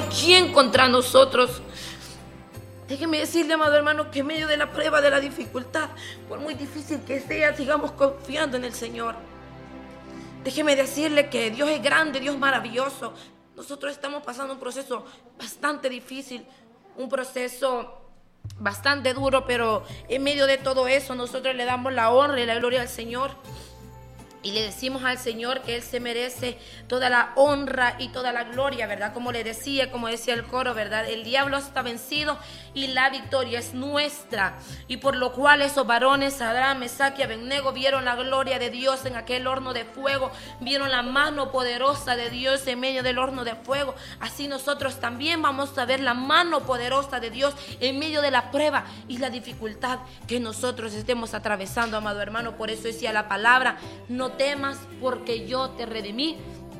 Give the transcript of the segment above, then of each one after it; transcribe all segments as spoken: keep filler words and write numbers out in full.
¿quién contra nosotros? Déjeme decirle, amado hermano, que en medio de la prueba, de la dificultad, por muy difícil que sea, sigamos confiando en el Señor. Déjeme decirle que Dios es grande, Dios es maravilloso. Nosotros estamos pasando un proceso bastante difícil, un proceso bastante duro, pero en medio de todo eso nosotros le damos la honra y la gloria al Señor. Y le decimos al Señor que Él se merece toda la honra y toda la gloria, ¿verdad? Como le decía, como decía el coro, ¿verdad? El diablo está vencido y la victoria es nuestra. Y por lo cual esos varones, Sadrach, Mesach y Abednego, vieron la gloria de Dios en aquel horno de fuego. Vieron la mano poderosa de Dios en medio del horno de fuego. Así nosotros también vamos a ver la mano poderosa de Dios en medio de la prueba y la dificultad que nosotros estemos atravesando, amado hermano. Por eso decía la palabra: no temas, porque yo te redimí,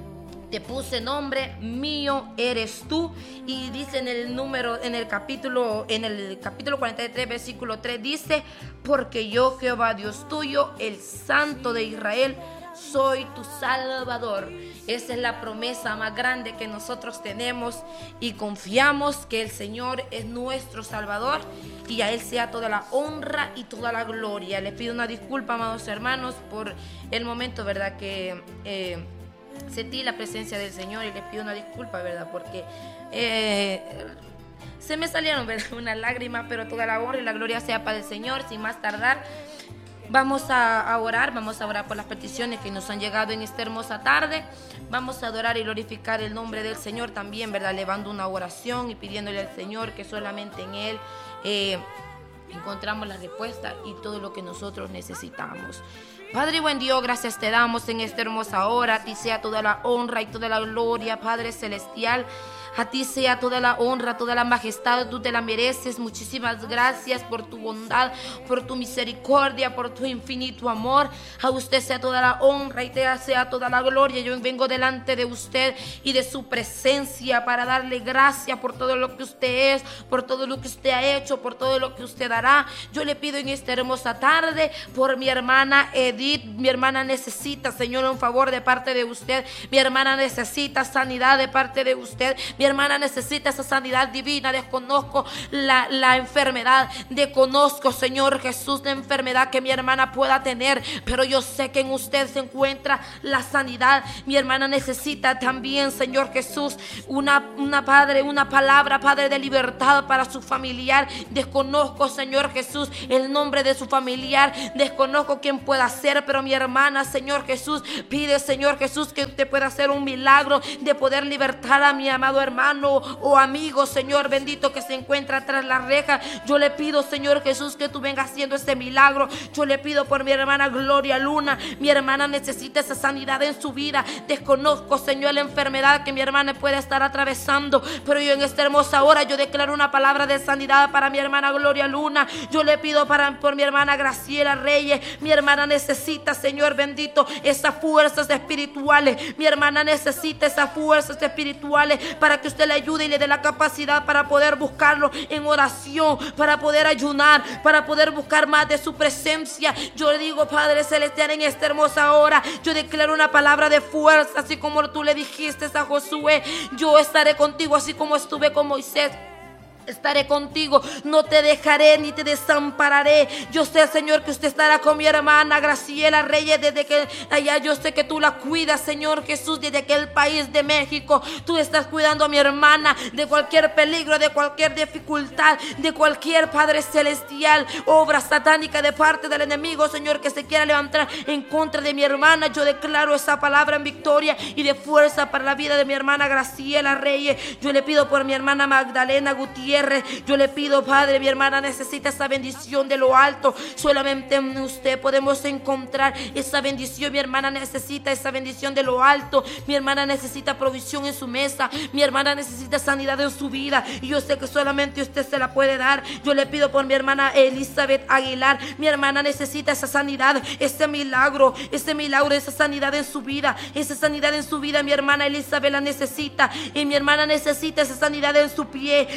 te puse nombre, mío eres tú. Y dice en el número, en el capítulo, en el capítulo cuarenta y tres, versículo tres, dice: porque yo, Jehová Dios tuyo, el Santo de Israel, soy tu Salvador. Esa es la promesa más grande que nosotros tenemos, y confiamos que el Señor es nuestro Salvador, y a Él sea toda la honra y toda la gloria. Les pido una disculpa, amados hermanos, por el momento, ¿verdad?, que eh, sentí la presencia del Señor, y les pido una disculpa, ¿verdad?, porque eh, se me salieron, ¿verdad?, unas lágrimas, pero toda la honra y la gloria sea para el Señor. Sin más tardar, vamos a, a orar, vamos a orar por las peticiones que nos han llegado en esta hermosa tarde. Vamos a adorar y glorificar el nombre del Señor también, ¿verdad?, elevando una oración y pidiéndole al Señor que solamente en Él eh, encontramos la respuesta y todo lo que nosotros necesitamos. Padre buen Dios, gracias te damos en esta hermosa hora. A ti sea toda la honra y toda la gloria, Padre celestial. A ti sea toda la honra, toda la majestad, tú te la mereces. Muchísimas gracias por tu bondad, por tu misericordia, por tu infinito amor. A usted sea toda la honra y te sea toda la gloria. Yo vengo delante de usted y de su presencia para darle gracias por todo lo que usted es, por todo lo que usted ha hecho, por todo lo que usted hará. Yo le pido en esta hermosa tarde por mi hermana Edith. Mi hermana necesita, Señor, un favor de parte de usted. Mi hermana necesita sanidad de parte de usted. Mi hermana necesita esa sanidad divina. Desconozco la, la enfermedad. Desconozco, Señor Jesús, la enfermedad que mi hermana pueda tener, pero yo sé que en usted se encuentra la sanidad. Mi hermana necesita también, Señor Jesús, una, una Padre, una palabra, Padre, de libertad para su familiar. Desconozco, Señor Jesús, el nombre de su familiar. Desconozco quién pueda ser, pero mi hermana, Señor Jesús, pide, Señor Jesús, que usted pueda hacer un milagro de poder libertar a mi amado hermano o amigo, Señor bendito, que se encuentra tras la reja. Yo le pido, Señor Jesús, que tú vengas haciendo este milagro. Yo le pido por mi hermana Gloria Luna. Mi hermana necesita esa sanidad en su vida. Desconozco, Señor, la enfermedad que mi hermana puede estar atravesando, pero yo en esta hermosa hora yo declaro una palabra de sanidad para mi hermana Gloria Luna. Yo le pido para, por mi hermana Graciela Reyes. Mi hermana necesita, Señor bendito, esas fuerzas espirituales. Mi hermana necesita esas fuerzas espirituales para que usted le ayude y le dé la capacidad para poder buscarlo en oración, para poder ayunar, para poder buscar más de su presencia. Yo le digo, Padre celestial, en esta hermosa hora yo declaro una palabra de fuerza, así como tú le dijiste a Josué: yo estaré contigo así como estuve con Moisés. Estaré contigo, no te dejaré ni te desampararé. Yo sé, Señor, que usted estará con mi hermana Graciela Reyes desde que allá. Yo sé que tú la cuidas, Señor Jesús, desde aquel país de México. Tú estás cuidando a mi hermana de cualquier peligro, de cualquier dificultad, de cualquier, Padre celestial, obra satánica de parte del enemigo, Señor, que se quiera levantar en contra de mi hermana. Yo declaro esa palabra en victoria y de fuerza para la vida de mi hermana Graciela Reyes. Yo le pido por mi hermana Magdalena Gutiérrez. Yo le pido, Padre, mi hermana necesita esa bendición de lo alto. Solamente en usted podemos encontrar esa bendición. Mi hermana necesita esa bendición de lo alto. Mi hermana necesita provisión en su mesa. Mi hermana necesita sanidad en su vida, y yo sé que solamente usted se la puede dar. Yo le pido por mi hermana Elizabeth Aguilar. Mi hermana necesita esa sanidad, ese milagro, ese milagro, esa sanidad en su vida, esa sanidad en su vida. Mi hermana Elizabeth la necesita, y mi hermana necesita esa sanidad en su pie, en su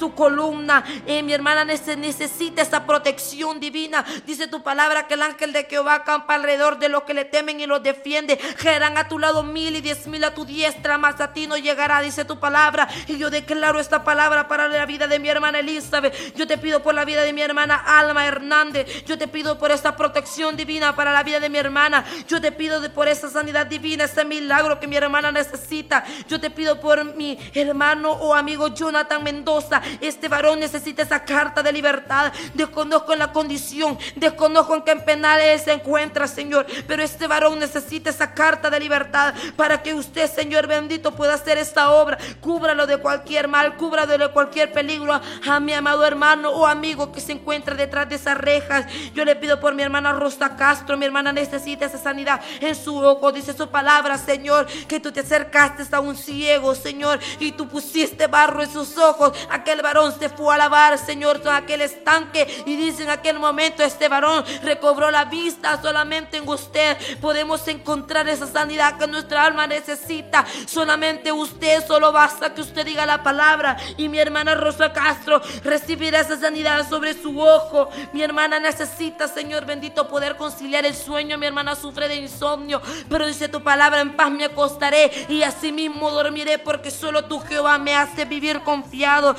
su columna. Eh, mi hermana necesita esa protección divina. Dice tu palabra que el ángel de Jehová acampa alrededor de los que le temen y los defiende. Caerán a tu lado mil y diez mil a tu diestra, mas a ti no llegará, dice tu palabra. Y yo declaro esta palabra para la vida de mi hermana Elizabeth. Yo te pido por la vida de mi hermana Alma Hernández. Yo te pido por esta protección divina para la vida de mi hermana. Yo te pido de por esa sanidad divina, ese milagro que mi hermana necesita. Yo te pido por mi hermano o amigo Jonathan Mendoza. Este varón necesita esa carta de libertad. Desconozco en la condición, desconozco en qué penal él se encuentra, Señor, pero este varón necesita esa carta de libertad para que usted, Señor bendito, pueda hacer esta obra. Cúbralo de cualquier mal, cúbralo de cualquier peligro a mi amado hermano o amigo que se encuentra detrás de esas rejas. Yo le pido por mi hermana Rosa Castro. Mi hermana necesita esa sanidad en su ojo. Dice su palabra, Señor, que tú te acercaste a un ciego, Señor, y tú pusiste barro en sus ojos. Aquel varón se fue a lavar, Señor, en aquel estanque, y dice en aquel momento este varón recobró la vista. Solamente en usted podemos encontrar esa sanidad que nuestra alma necesita. Solamente usted, solo basta que usted diga la palabra y mi hermana Rosa Castro recibirá esa sanidad sobre su ojo. Mi hermana necesita, Señor bendito, poder conciliar el sueño. Mi hermana sufre de insomnio, pero dice tu palabra: en paz me acostaré y asimismo dormiré, porque solo tú, Jehová, me hace vivir confiado.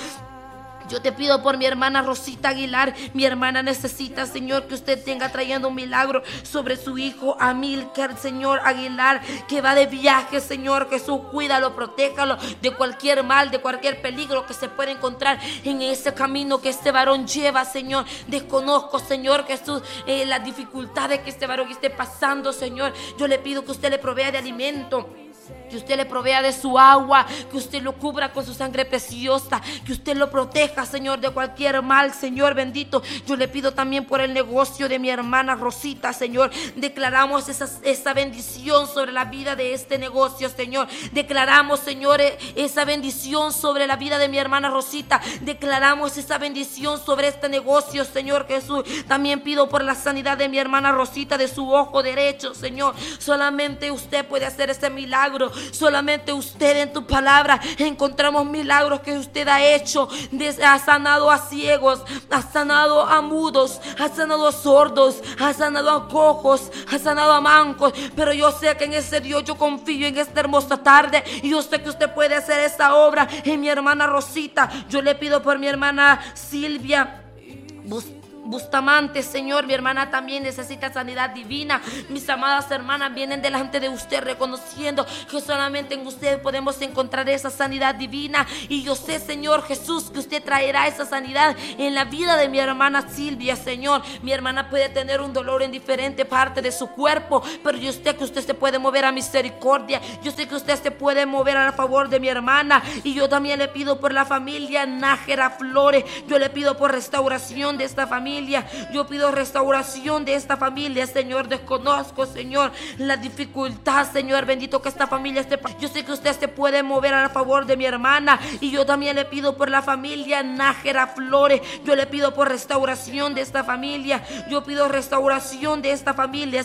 Yo te pido por mi hermana Rosita Aguilar. Mi hermana necesita, Señor, que usted tenga trayendo un milagro sobre su hijo Amílcar, Señor Aguilar, que va de viaje, Señor Jesús. Cuídalo, protéjalo de cualquier mal, de cualquier peligro que se pueda encontrar en ese camino que este varón lleva, Señor. Desconozco, Señor Jesús, eh, las dificultades que este varón esté pasando, Señor. Yo le pido que usted le provea de alimento, que usted le provea de su agua, que usted lo cubra con su sangre preciosa, que usted lo proteja, Señor, de cualquier mal, Señor bendito. Yo le pido también por el negocio de mi hermana Rosita, Señor. Declaramos esa, esa bendición sobre la vida de este negocio, Señor. Declaramos, Señor, esa bendición sobre la vida de mi hermana Rosita. Declaramos esa bendición sobre este negocio, Señor Jesús. También pido por la sanidad de mi hermana Rosita, de su ojo derecho, Señor. Solamente usted puede hacer ese milagro. Solamente usted, en tu palabra encontramos milagros que usted ha hecho. Ha sanado a ciegos, ha sanado a mudos, ha sanado a sordos, ha sanado a cojos, ha sanado a mancos. Pero yo sé que en ese Dios yo confío en esta hermosa tarde, y yo sé que usted puede hacer esta obra en mi hermana Rosita. Yo le pido por mi hermana Silvia Bustamante, Señor. Mi hermana también necesita sanidad divina. Mis amadas hermanas vienen delante de usted reconociendo que solamente en usted podemos encontrar esa sanidad divina. Y yo sé, Señor Jesús, que usted traerá esa sanidad en la vida de mi hermana Silvia, Señor. Mi hermana puede tener un dolor en diferente parte de su cuerpo, pero yo sé que usted se puede mover a misericordia. Yo sé que usted se puede mover a favor de mi hermana. Y yo también le pido por la familia Nájera Flores. Yo le pido por restauración de esta familia. Yo pido restauración de esta familia, Señor. Desconozco, Señor, la dificultad, Señor bendito, que esta familia esté. Yo sé que usted se puede mover a favor de mi hermana. Y yo también le pido por la familia Nájera Flores. Yo le pido por restauración de esta familia. Yo pido restauración de esta familia.